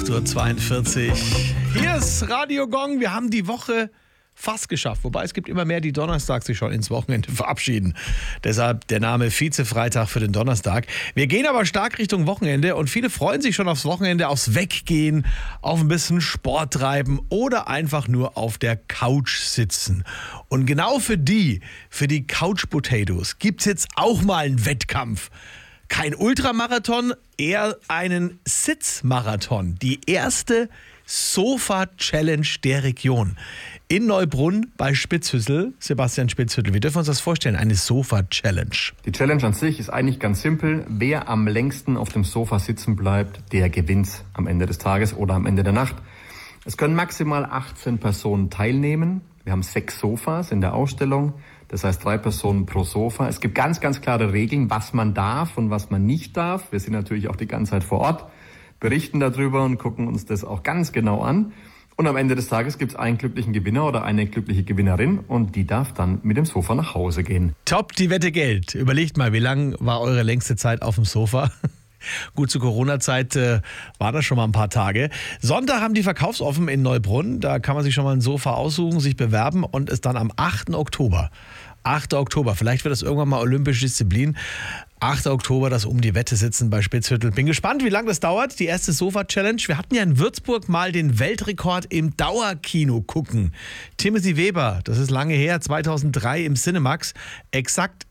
8.42 Uhr. Hier ist Radio Gong. Wir haben die Woche fast geschafft. Wobei es gibt immer mehr, die Donnerstag sich schon ins Wochenende verabschieden. Deshalb der Name Vize-Freitag für den Donnerstag. Wir gehen aber stark Richtung Wochenende und viele freuen sich schon aufs Wochenende, aufs Weggehen, auf ein bisschen Sport treiben oder einfach nur auf der Couch sitzen. Und genau für die Couch Potatoes gibt es jetzt auch mal einen Wettkampf. Kein Ultramarathon, eher einen Sitzmarathon. Die erste Sofa-Challenge der Region. In Neubrunn bei Spitzhüttel. Sebastian Spitzhüttel, wie dürfen wir uns das vorstellen? Eine Sofa-Challenge. Die Challenge an sich ist eigentlich ganz simpel. Wer am längsten auf dem Sofa sitzen bleibt, der gewinnt am Ende des Tages oder am Ende der Nacht. Es können maximal 18 Personen teilnehmen. Wir haben 6 Sofas in der Ausstellung. Das heißt 3 Personen pro Sofa. Es gibt ganz, ganz klare Regeln, was man darf und was man nicht darf. Wir sind natürlich auch die ganze Zeit vor Ort, berichten darüber und gucken uns das auch ganz genau an. Und am Ende des Tages gibt es einen glücklichen Gewinner oder eine glückliche Gewinnerin und die darf dann mit dem Sofa nach Hause gehen. Top, die Wette Geld. Überlegt mal, wie lang war eure längste Zeit auf dem Sofa? Gut, zur Corona-Zeit war das schon mal ein paar Tage. Sonntag haben die Verkaufsoffen in Neubrunn. Da kann man sich schon mal ein Sofa aussuchen, sich bewerben und es dann am 8. Oktober. 8. Oktober, vielleicht wird das irgendwann mal olympische Disziplin. 8. Oktober, das um die Wette sitzen bei Spitzhüttel. Bin gespannt, wie lange das dauert, die erste Sofa-Challenge. Wir hatten ja in Würzburg mal den Weltrekord im Dauerkino gucken. Timothy Weber, das ist lange her, 2003 im Cinemax, exakt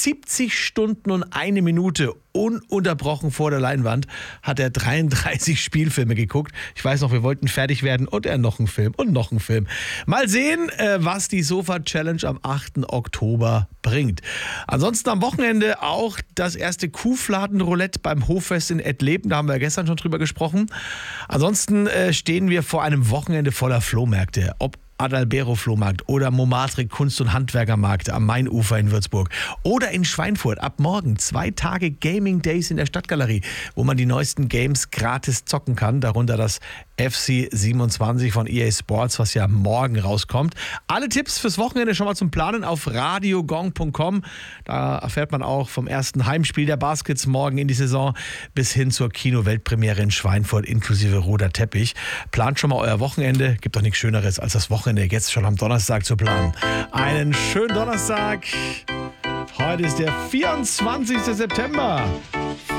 70 Stunden und 1 Minute ununterbrochen vor der Leinwand hat er 33 Spielfilme geguckt. Ich weiß noch, wir wollten fertig werden und er noch einen Film und noch einen Film. Mal sehen, was die Sofa-Challenge am 8. Oktober bringt. Ansonsten am Wochenende auch das erste Kuhfladen-Roulette beim Hoffest in Ettleben. Da haben wir gestern schon drüber gesprochen. Ansonsten stehen wir vor einem Wochenende voller Flohmärkte. Ob Adalbero-Flohmarkt oder Momatrik Kunst- und Handwerkermarkt am Mainufer in Würzburg oder in Schweinfurt. Ab morgen 2 Tage Gaming Days in der Stadtgalerie, wo man die neuesten Games gratis zocken kann, darunter das FC 27 von EA Sports, was ja morgen rauskommt. Alle Tipps fürs Wochenende schon mal zum Planen auf radiogong.com. Da erfährt man auch vom ersten Heimspiel der Baskets morgen in die Saison bis hin zur Kino-Weltpremiere in Schweinfurt inklusive roter Teppich. Plant schon mal euer Wochenende. Gibt doch nichts Schöneres als das Wochenende jetzt schon am Donnerstag zu planen. Einen schönen Donnerstag. Heute ist der 24. September.